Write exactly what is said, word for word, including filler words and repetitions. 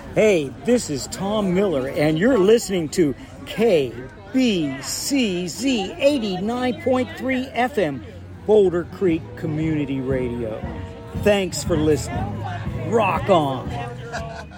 Hey, this is Tom Miller, and you're listening to K B C Z eighty-nine point three F M, Boulder Creek Community Radio. Thanks for listening. Rock on.